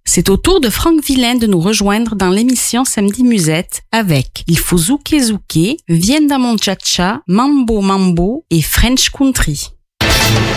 C'est au tour de Franck Villain de nous rejoindre dans l'émission Samedi Musette avec Il faut zouker zouker, Viens dans mon cha-cha, Mambo Mambo et French Country.